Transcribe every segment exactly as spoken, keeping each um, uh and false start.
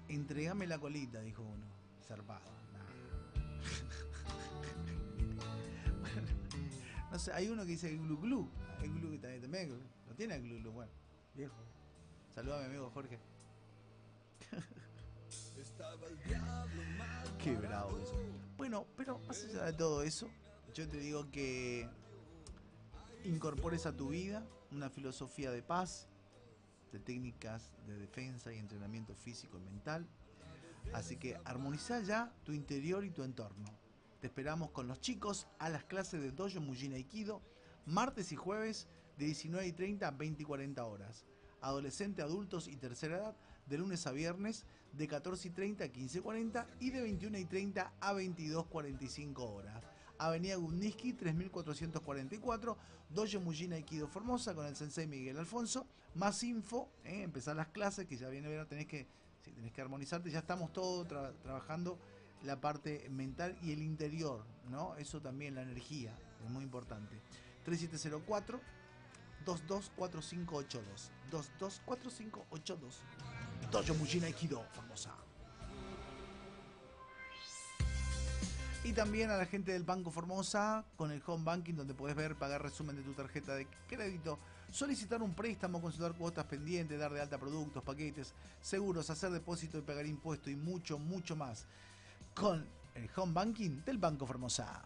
Entregame la colita, dijo uno. Zarpado. Nah. Bueno, no sé, hay uno que dice glu glu. Hay glu que también, también no tiene glu glu. Bueno, viejo. Saluda a mi amigo Jorge. Qué bravo eso. Bueno, pero más allá de todo eso, yo te digo que incorpores a tu vida una filosofía de paz, de técnicas de defensa y entrenamiento físico y mental. Así que armoniza ya tu interior y tu entorno. Te esperamos con los chicos a las clases de Dojo Mujin Aikido, martes y jueves de diecinueve y treinta a veinte y cuarenta horas. Adolescente, adultos y tercera edad, de lunes a viernes, de catorce y treinta a quince y cuarenta y de veintiuno y treinta a veintidós y cuarenta y cinco horas. Avenida Gundisky tres mil cuatrocientos cuarenta y cuatro, Dojo Mujin Aikido Formosa, con el sensei Miguel Alfonso. Más info, eh, empezar las clases, que ya viene verano, tenés que, si tenés que armonizarte. Ya estamos todos tra trabajando la parte mental y el interior, ¿no? Eso también, la energía, es muy importante. tres siete cero cuatro, dos dos cuatro cinco ocho dos, dos dos cuatro cinco ocho dos. Dojo Mujin Aikido Formosa. Y también a la gente del Banco Formosa con el Home Banking, donde podés ver, pagar resumen de tu tarjeta de crédito, solicitar un préstamo, consultar cuotas pendientes, dar de alta productos, paquetes, seguros, hacer depósito y pagar impuestos y mucho, mucho más. Con el Home Banking del Banco Formosa.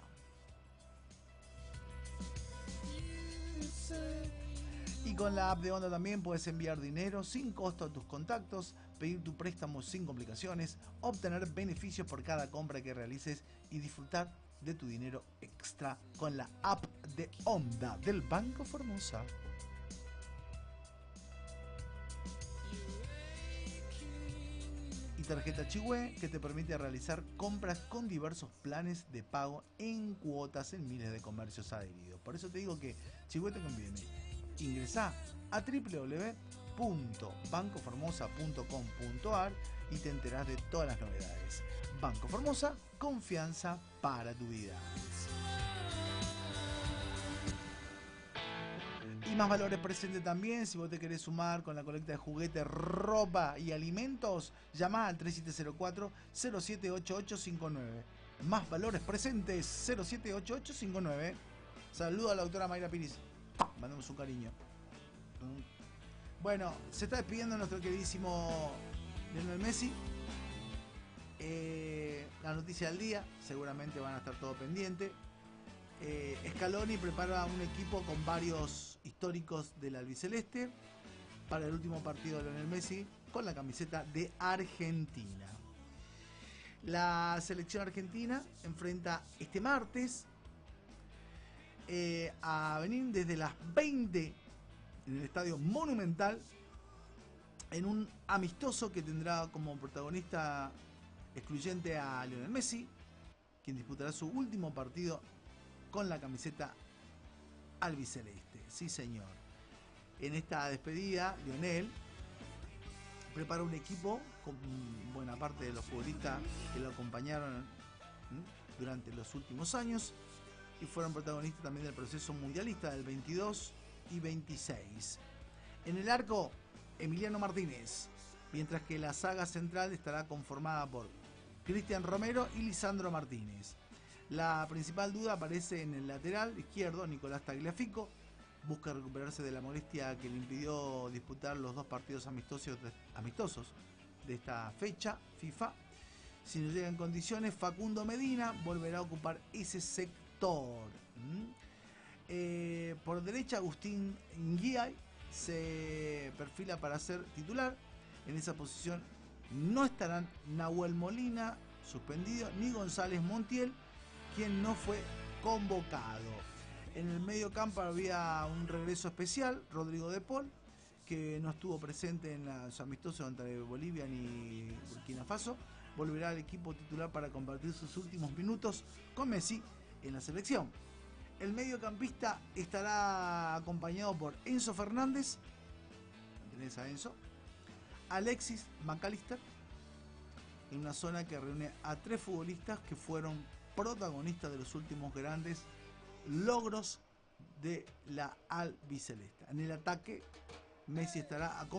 Y con la app de Onda también puedes enviar dinero sin costo a tus contactos, pedir tu préstamo sin complicaciones, obtener beneficios por cada compra que realices y disfrutar de tu dinero extra con la app de Onda del Banco Formosa. Y tarjeta Chihue, que te permite realizar compras con diversos planes de pago en cuotas en miles de comercios adheridos. Por eso te digo que Chihue te conviene. Ingresá a w w w punto banco formosa punto com punto a r y te enterás de todas las novedades. Banco Formosa, confianza para tu vida. Y Más Valores presente también. Si vos te querés sumar con la colecta de juguetes, ropa y alimentos, llamá al tres siete cero cuatro, cero siete ocho ocho cinco nueve. Más Valores presentes, cero siete ocho ocho cinco nueve. Saludo a la doctora Mayra Piris. Mandamos un cariño. Bueno, se está despidiendo nuestro queridísimo Lionel Messi. Eh, la noticia del día, seguramente van a estar todo pendiente. Eh, Scaloni prepara un equipo con varios históricos del albiceleste para el último partido de Lionel Messi con la camiseta de Argentina. La selección argentina enfrenta este martes eh, a Benín desde las veinte en el Estadio Monumental, en un amistoso que tendrá como protagonista excluyente a Lionel Messi, quien disputará su último partido con la camiseta albiceleste. Sí, señor. En esta despedida, Lionel prepara un equipo con buena parte de los futbolistas que lo acompañaron durante los últimos años y fueron protagonistas también del proceso mundialista del veintidós y veintiséis. En el arco, Emiliano Martínez, mientras que la saga central estará conformada por Cristian Romero y Lisandro Martínez. La principal duda aparece en el lateral izquierdo, Nicolás Tagliafico. Busca recuperarse de la molestia que le impidió disputar los dos partidos amistosos de, amistosos de esta fecha FIFA. Si no llega en condiciones, Facundo Medina volverá a ocupar ese sector. ¿Mm? Eh, por derecha, Agustín Nguiay se perfila para ser titular. En esa posición no estarán Nahuel Molina, suspendido, ni González Montiel, quien no fue convocado. En el medio campo había un regreso especial, Rodrigo de Paul, que no estuvo presente en los amistosos entre Bolivia ni Burkina Faso. Volverá al equipo titular para compartir sus últimos minutos con Messi en la selección. El mediocampista estará acompañado por Enzo Fernández, ¿tenés a Enzo? Alexis McAllister, en una zona que reúne a tres futbolistas que fueron protagonistas de los últimos grandes logros de la albiceleste. En el ataque, Messi estará acompañado